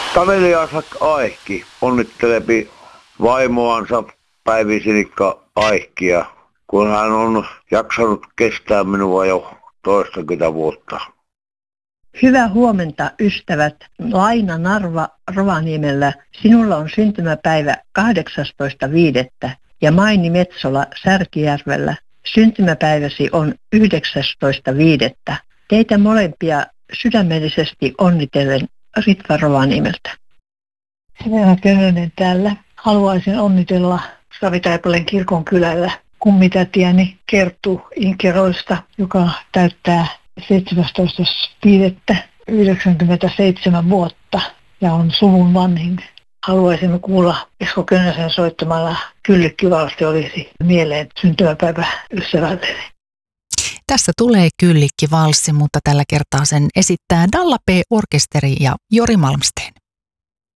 Taneliansa Aihki onnittelepi vaimoansa Päivi Sinikka Aihkia, kun hän on jaksanut kestää minua jo toistakymmentä vuotta. Hyvää huomenta, ystävät. Laina Narva Rovaniemellä. Sinulla on syntymäpäivä 18.5. ja Maini Metsola Särkijärvellä. Syntymäpäiväsi on 19.5. Teitä molempia sydämellisesti onnitellen Ritva Rovaniemeltä. Helena Könönen täällä. Haluaisin onnitella Savitaipaleen kirkonkylällä kummitätiäni Kerttu Inkeroista, joka täyttää 17.5.97 vuotta ja on suvun vanhin. Haluaisimme kuulla Esko Könösen soittamalla Kyllikkivalsti olisi mieleen syntymäpäivä ystävälleni. Tässä tulee Kyllikkivalssi, mutta tällä kertaa sen esittää Dalla P. Orkesteri ja Jori Malmsteen.